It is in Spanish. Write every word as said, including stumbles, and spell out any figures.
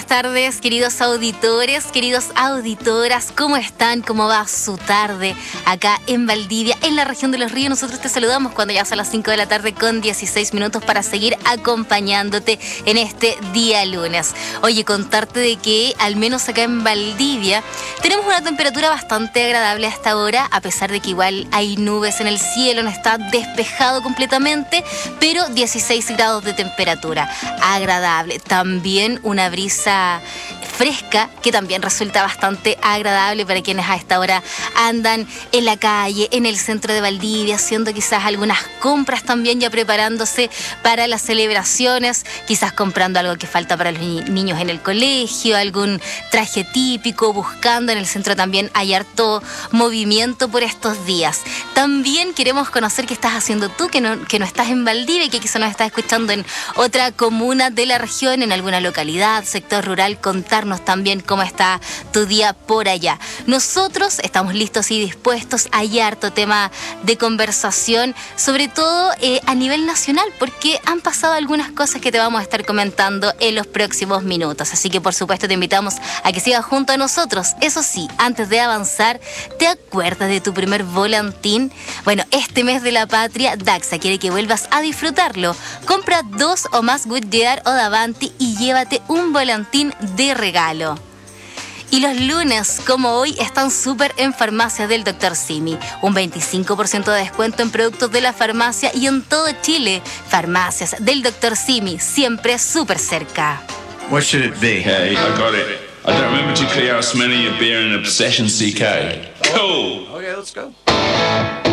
tardes, queridos auditores, queridos auditoras. ¿Cómo están? ¿Cómo va su tarde acá en Valdivia, en la región de Los Ríos? Nosotros te saludamos cuando ya son las cinco de la tarde con dieciséis minutos para seguir acompañándote en este día lunes. Oye, contarte de que al menos acá en Valdivia tenemos una temperatura bastante agradable a esta hora, a pesar de que igual hay nubes en el cielo, no está despejado completamente, pero dieciséis grados de temperatura, agradable. También una brisa fresca que también resulta bastante agradable para quienes a esta hora andan en la calle, en el centro de Valdivia, haciendo quizás algunas compras también, ya preparándose para las celebraciones, quizás comprando algo que falta para los ni- niños en el colegio, algún traje típico, buscando. En el centro también hay harto movimiento por estos días. También queremos conocer qué estás haciendo tú, que no, que no estás en Valdivia y que quizás nos estás escuchando en otra comuna de la región, en alguna localidad, sector rural. Contarnos también cómo está tu día por allá. Nosotros estamos listos y dispuestos. Hay harto tema de conversación, sobre todo eh, a nivel nacional, porque han pasado algunas cosas que te vamos a estar comentando en los próximos minutos. Así que por supuesto te invitamos a que sigas junto a nosotros. Eso sí, antes de avanzar, ¿te acuerdas de tu primer volantín? Bueno, este mes de la patria, Daxa quiere que vuelvas a disfrutarlo. Compra dos o más Goodyear o Davanti y llévate un volantín de regalo. Y los lunes, como hoy, están súper en Farmacias del doctor Simi. Un veinticinco por ciento de descuento en productos de la farmacia y en todo Chile. Farmacias del doctor Simi, siempre súper cerca. What should it be? Hey, I got it. I don't remember too clear how smelling your beer and obsession, C K. Cool. Okay, let's go.